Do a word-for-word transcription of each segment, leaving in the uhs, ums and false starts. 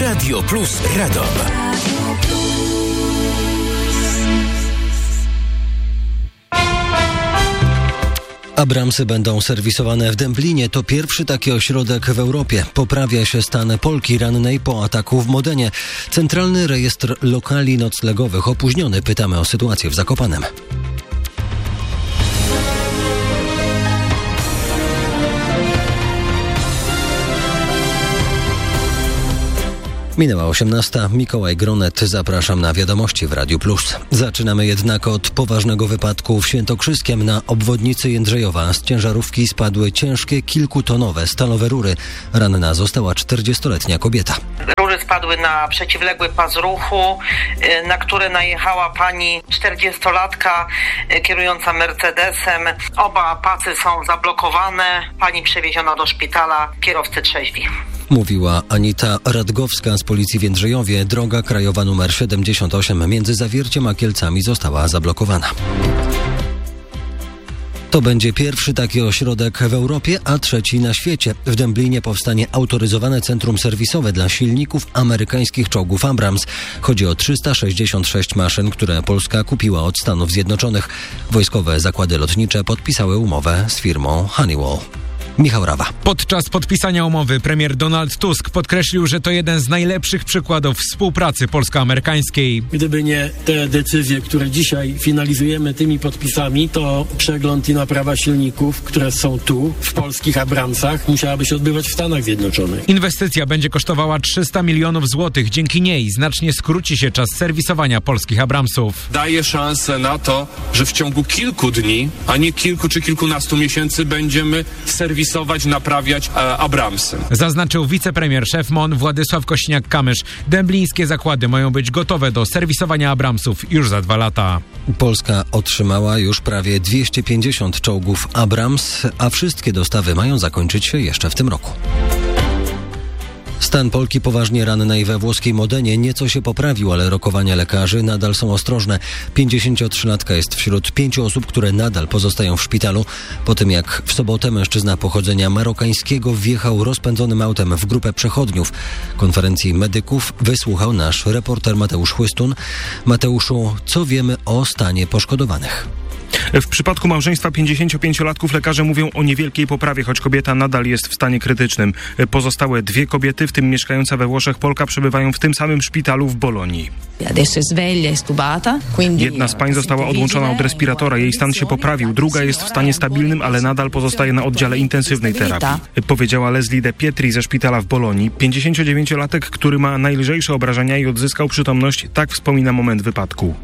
Radio Plus Radom. Abramsy będą serwisowane w Dęblinie. To pierwszy taki ośrodek w Europie. Poprawia się stan Polki rannej po ataku w Modenie. Centralny rejestr lokali noclegowych opóźniony. Pytamy o sytuację w Zakopanem. Minęła osiemnasta. Mikołaj Gronet. Zapraszam na wiadomości w Radiu Plus. Zaczynamy jednak od poważnego wypadku w Świętokrzyskiem na obwodnicy Jędrzejowa. Z ciężarówki spadły ciężkie, kilkutonowe stalowe rury. Ranna została czterdziestoletnia kobieta. Rury spadły na przeciwległy pas ruchu, na które najechała pani czterdziestolatka kierująca Mercedesem. Oba pasy są zablokowane. Pani przewieziona do szpitala, kierowcy trzeźwi. Mówiła Anita Radgowska z policji w Jędrzejowie. Droga krajowa numer siedemdziesiąt osiem między Zawierciem a Kielcami została zablokowana. To będzie pierwszy taki ośrodek w Europie, a trzeci na świecie. W Dęblinie powstanie autoryzowane centrum serwisowe dla silników amerykańskich czołgów Abrams. Chodzi o trzysta sześćdziesiąt sześć maszyn, które Polska kupiła od Stanów Zjednoczonych. Wojskowe zakłady lotnicze podpisały umowę z firmą Honeywell. Michał Rawa. Podczas podpisania umowy premier Donald Tusk podkreślił, że to jeden z najlepszych przykładów współpracy polsko-amerykańskiej. Gdyby nie te decyzje, które dzisiaj finalizujemy tymi podpisami, to przegląd i naprawa silników, które są tu, w polskich Abramsach, musiałaby się odbywać w Stanach Zjednoczonych. Inwestycja będzie kosztowała trzysta milionów złotych. Dzięki niej znacznie skróci się czas serwisowania polskich Abramsów. Daje szansę na to, że w ciągu kilku dni, a nie kilku czy kilkunastu miesięcy będziemy serwisować naprawiać e, Abramsy. Zaznaczył wicepremier szef M O N Władysław Kośniak-Kamysz. Dęblińskie zakłady mają być gotowe do serwisowania Abramsów już za dwa lata. Polska otrzymała już prawie dwieście pięćdziesiąt czołgów Abrams, a wszystkie dostawy mają zakończyć się jeszcze w tym roku. Stan Polki poważnie rannej we włoskiej Modenie nieco się poprawił, ale rokowania lekarzy nadal są ostrożne. pięćdziesięciotrzylatka jest wśród pięciu osób, które nadal pozostają w szpitalu. Po tym jak w sobotę mężczyzna pochodzenia marokańskiego wjechał rozpędzonym autem w grupę przechodniów. Konferencji medyków wysłuchał nasz reporter Mateusz Chłystun. Mateuszu, co wiemy o stanie poszkodowanych? W przypadku małżeństwa pięćdziesięciopięciolatków lekarze mówią o niewielkiej poprawie, choć kobieta nadal jest w stanie krytycznym. Pozostałe dwie kobiety, w tym mieszkająca we Włoszech Polka, przebywają w tym samym szpitalu w Bolonii. Jedna z pań została odłączona od respiratora, jej stan się poprawił. Druga jest w stanie stabilnym, ale nadal pozostaje na oddziale intensywnej terapii. Powiedziała Leslie De Pietri ze szpitala w Bolonii. pięćdziesięciodziewięciolatek, który ma najlżejsze obrażenia i odzyskał przytomność, tak wspomina moment wypadku.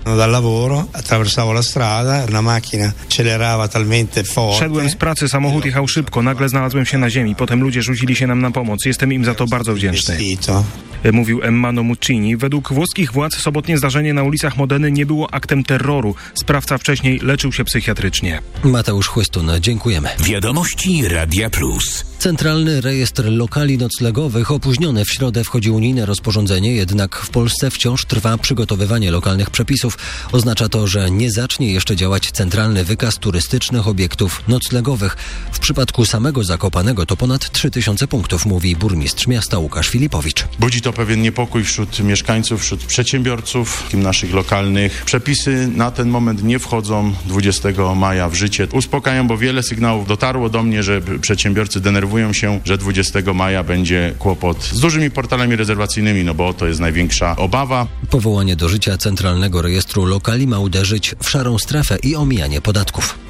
Szedłem z pracy, samochód jechał szybko, nagle znalazłem się na ziemi, potem ludzie rzucili się nam na pomoc. Jestem im za to bardzo wdzięczny. Mówił Emmano Muccini. Według włoskich władz sobotnie zdarzenie na ulicach Modeny nie było aktem terroru. Sprawca wcześniej leczył się psychiatrycznie. Mateusz Chłystun, dziękujemy. Wiadomości Radia Plus. Centralny rejestr lokali noclegowych opóźnione w środę wchodzi unijne rozporządzenie, jednak w Polsce wciąż trwa przygotowywanie lokalnych przepisów. Oznacza to, że nie zacznie jeszcze działać centralny wykaz turystycznych obiektów noclegowych. W przypadku samego Zakopanego to ponad trzy tysiące punktów, mówi burmistrz miasta Łukasz Filipowicz. Budzi to pewien niepokój wśród mieszkańców, wśród przedsiębiorców naszych lokalnych. Przepisy na ten moment nie wchodzą dwudziestego maja w życie. Uspokajam, bo wiele sygnałów dotarło do mnie, że przedsiębiorcy denerwują się, że dwudziestego maja będzie kłopot z dużymi portalami rezerwacyjnymi, no bo to jest największa obawa. Powołanie do życia Centralnego Rejestru Lokali ma uderzyć w szarą strefę i omijanie podatków.